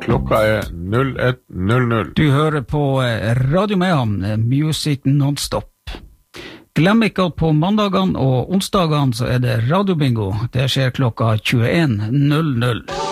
Klokka 01:00. Du hører på Radio Mayhem, Music Non-Stop. Glem ikke at på mandagene og onsdagene så det radiobingo. Det skjer klokka 21:00.